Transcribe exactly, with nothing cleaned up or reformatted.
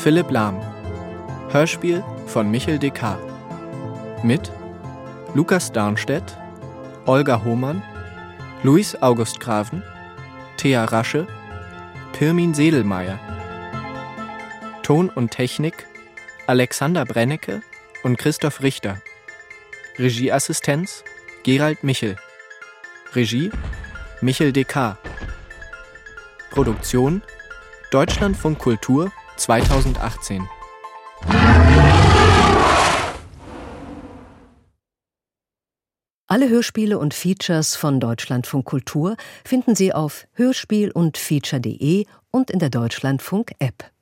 Philipp Lahm. Hörspiel von Michel Descartes. Mit Lukas Darnstedt, Olga Hohmann, Luis August Graven, Thea Rasche, Pirmin Sedelmeier. Ton und Technik Alexander Brennecke und Christoph Richter. Regieassistenz Gerald Michel. Regie Michel Descartes. Produktion Deutschlandfunk Kultur zweitausendachtzehn. Alle Hörspiele und Features von Deutschlandfunk Kultur finden Sie auf hörspiel und feature punkt de und in der Deutschlandfunk-App.